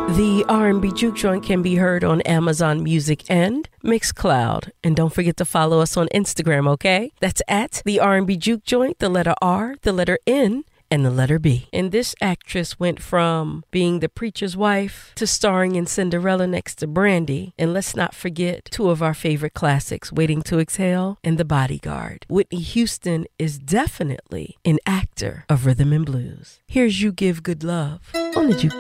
The R&B Juke Joint can be heard on Amazon Music and Mixcloud. And don't forget to follow us on Instagram, okay? That's at the R&B Juke Joint, the letter R, the letter N, and the letter B. And this actress went from being the preacher's wife to starring in Cinderella next to Brandy. And let's not forget two of our favorite classics, Waiting to Exhale and The Bodyguard. Whitney Houston is definitely an actor of rhythm and blues. Here's You Give Good Love on the Juke